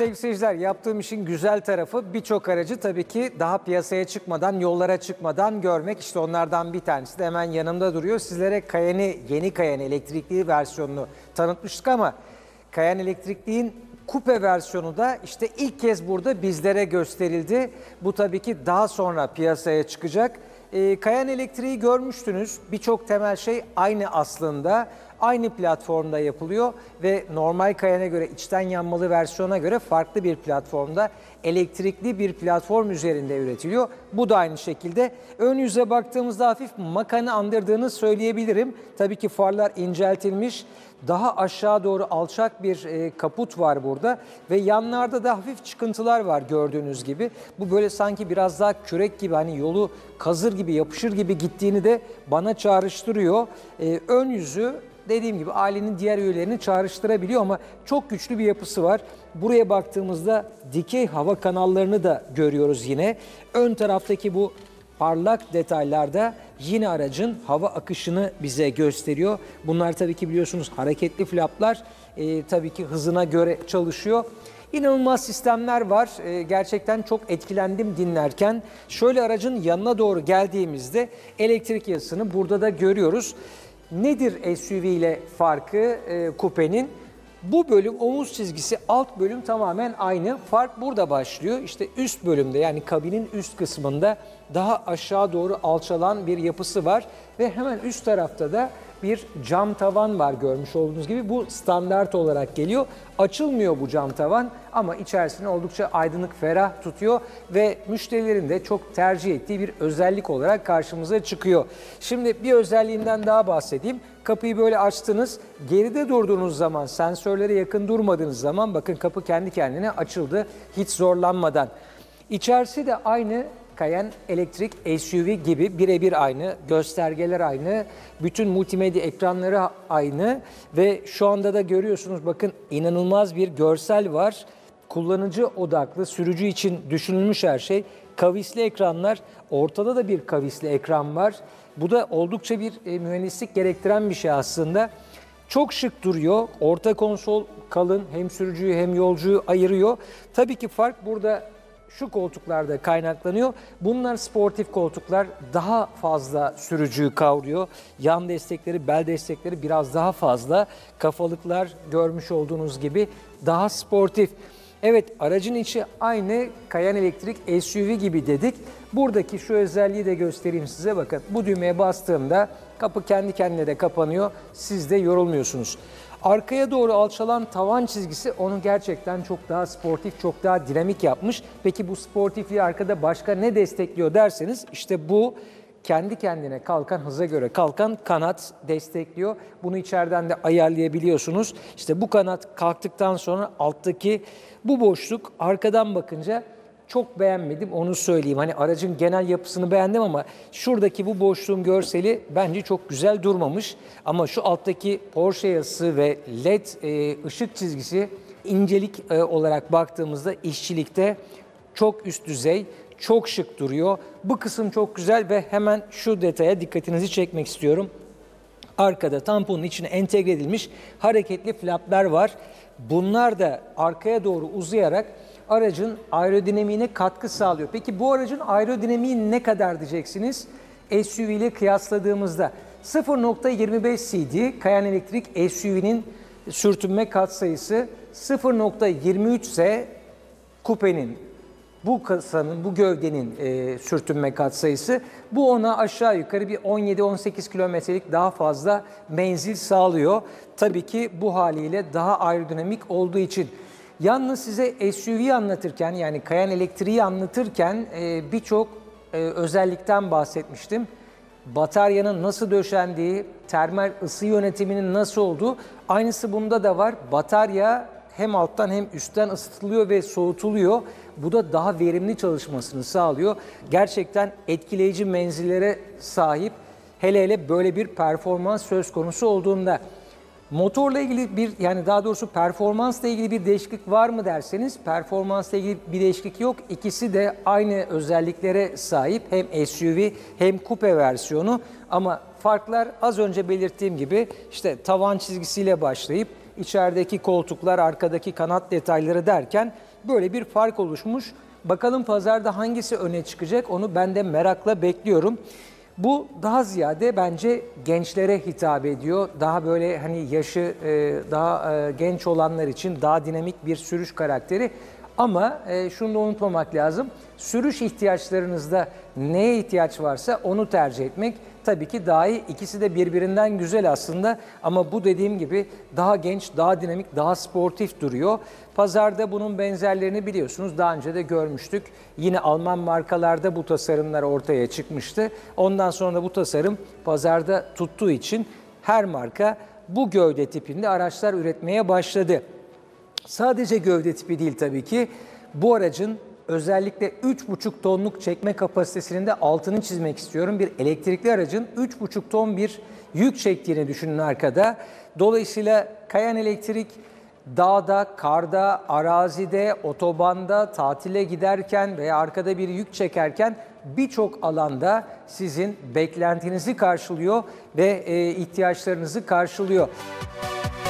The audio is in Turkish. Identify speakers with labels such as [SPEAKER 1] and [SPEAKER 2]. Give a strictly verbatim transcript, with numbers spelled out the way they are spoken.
[SPEAKER 1] sevgili seyirciler, yaptığım işin güzel tarafı birçok aracı tabii ki daha piyasaya çıkmadan, yollara çıkmadan görmek. İşte onlardan bir tanesi de hemen yanımda duruyor. Sizlere Cayenne'i, yeni Cayenne elektrikli versiyonunu tanıtmıştık ama Cayenne elektrikliğin kupe versiyonu da işte ilk kez burada bizlere gösterildi. Bu tabii ki daha sonra piyasaya çıkacak. Ee, Cayenne elektriği görmüştünüz. Birçok temel şey aynı aslında. Aynı platformda yapılıyor ve normal Cayenne'e göre, içten yanmalı versiyona göre farklı bir platformda, elektrikli bir platform üzerinde üretiliyor. Bu da aynı şekilde. Ön yüze baktığımızda hafif Macan'ı andırdığını söyleyebilirim. Tabii ki farlar inceltilmiş. Daha aşağı doğru alçak bir e, kaput var burada ve yanlarda da hafif çıkıntılar var gördüğünüz gibi. Bu böyle sanki biraz daha kürek gibi, hani yolu kazır gibi, yapışır gibi gittiğini de bana çağrıştırıyor. E, ön yüzü dediğim gibi ailenin diğer üyelerini çağrıştırabiliyor ama çok güçlü bir yapısı var. Buraya baktığımızda dikey hava kanallarını da görüyoruz yine. Ön taraftaki bu parlak detaylarda yine aracın hava akışını bize gösteriyor. Bunlar tabii ki biliyorsunuz hareketli flaplar, e, tabii ki hızına göre çalışıyor. İnanılmaz sistemler var. E, gerçekten çok etkilendim dinlerken. Şöyle aracın yanına doğru geldiğimizde elektrik yasını burada da görüyoruz. Nedir S U V ile farkı e, kupenin? Bu bölüm omuz çizgisi, alt bölüm tamamen aynı. Fark burada başlıyor. İşte üst bölümde, yani kabinin üst kısmında daha aşağı doğru alçalan bir yapısı var. Ve hemen üst tarafta da bir cam tavan var görmüş olduğunuz gibi. Bu standart olarak geliyor. Açılmıyor bu cam tavan ama içerisini oldukça aydınlık, ferah tutuyor ve müşterilerin de çok tercih ettiği bir özellik olarak karşımıza çıkıyor. Şimdi bir özelliğinden daha bahsedeyim. Kapıyı böyle açtınız, geride durduğunuz zaman, sensörlere yakın durmadığınız zaman bakın kapı kendi kendine açıldı hiç zorlanmadan. İçerisi de aynı Cayenne elektrik S U V gibi birebir aynı, göstergeler aynı, bütün multimedya ekranları aynı ve şu anda da görüyorsunuz bakın inanılmaz bir görsel var. Kullanıcı odaklı, sürücü için düşünülmüş her şey. Kavisli ekranlar, ortada da bir kavisli ekran var. Bu da oldukça bir e, mühendislik gerektiren bir şey aslında. Çok şık duruyor. Orta konsol kalın, hem sürücüyü hem yolcuyu ayırıyor. Tabii ki fark burada şu koltuklarda kaynaklanıyor. Bunlar sportif koltuklar, daha fazla sürücüyü kavruyor. Yan destekleri, bel destekleri biraz daha fazla. Kafalıklar görmüş olduğunuz gibi daha sportif. Evet, aracın içi aynı Cayenne elektrik S U V gibi dedik. Buradaki şu özelliği de göstereyim size. Bakın bu düğmeye bastığımda kapı kendi kendine de kapanıyor. Siz de yorulmuyorsunuz. Arkaya doğru alçalan tavan çizgisi onu gerçekten çok daha sportif, çok daha dinamik yapmış. Peki bu sportifliği arkada başka ne destekliyor derseniz, işte bu kendi kendine kalkan, hıza göre kalkan kanat destekliyor. Bunu içeriden de ayarlayabiliyorsunuz. İşte bu kanat kalktıktan sonra alttaki bu boşluk, arkadan bakınca çok beğenmedim, onu söyleyeyim. Hani aracın genel yapısını beğendim ama şuradaki bu boşluğun görseli bence çok güzel durmamış. Ama şu alttaki Porsche yazısı ve led e, ışık çizgisi, incelik e, olarak baktığımızda işçilikte çok üst düzey, çok şık duruyor. Bu kısım çok güzel ve hemen şu detaya dikkatinizi çekmek istiyorum. Arkada tamponun içine entegre edilmiş hareketli flaplar var. Bunlar da arkaya doğru uzayarak aracın aerodinamiğine katkı sağlıyor. Peki bu aracın aerodinamiği ne kadar diyeceksiniz? S U V ile kıyasladığımızda sıfır nokta yirmi beş C D Cayenne elektrik S U V'nin sürtünme katsayısı, sıfır nokta yirmi üç ise kupenin, bu kasanın, bu gövdenin e, sürtünme katsayısı. Bu ona aşağı yukarı bir on yedi on sekiz kilometrelik daha fazla menzil sağlıyor. Tabii ki bu haliyle daha aerodinamik olduğu için. Yalnız size S U V'yi anlatırken, yani Cayenne elektriği anlatırken e, birçok e, özellikten bahsetmiştim. Bataryanın nasıl döşendiği, termal ısı yönetiminin nasıl olduğu, aynısı bunda da var. Batarya hem alttan hem üstten ısıtılıyor ve soğutuluyor. Bu da daha verimli çalışmasını sağlıyor. Gerçekten etkileyici menzillere sahip, hele hele böyle bir performans söz konusu olduğunda. Motorla ilgili bir, yani daha doğrusu performansla ilgili bir değişiklik var mı derseniz, performansla ilgili bir değişiklik yok. İkisi de aynı özelliklere sahip, hem S U V hem kupe versiyonu, ama farklar az önce belirttiğim gibi işte tavan çizgisiyle başlayıp içerideki koltuklar, arkadaki kanat detayları derken böyle bir fark oluşmuş. Bakalım pazarda hangisi öne çıkacak, onu ben de merakla bekliyorum. Bu daha ziyade bence gençlere hitap ediyor. Daha böyle hani yaşı e, daha e, genç olanlar için daha dinamik bir sürüş karakteri. Ama e, şunu da unutmamak lazım. Sürüş ihtiyaçlarınızda neye ihtiyaç varsa onu tercih etmek tabii ki daha iyi. İkisi de birbirinden güzel aslında ama bu dediğim gibi daha genç, daha dinamik, daha sportif duruyor. Pazarda bunun benzerlerini biliyorsunuz. Daha önce de görmüştük. Yine Alman markalarda bu tasarımlar ortaya çıkmıştı. Ondan sonra da bu tasarım pazarda tuttuğu için her marka bu gövde tipinde araçlar üretmeye başladı. Sadece gövde tipi değil tabii ki. Bu aracın özellikle üç buçuk tonluk çekme kapasitesinin de altını çizmek istiyorum. Bir elektrikli aracın üç buçuk ton bir yük çektiğini düşünün arkada. Dolayısıyla Cayenne Elektrik dağda, karda, arazide, otobanda, tatile giderken veya arkada bir yük çekerken birçok alanda sizin beklentinizi karşılıyor ve e, ihtiyaçlarınızı karşılıyor.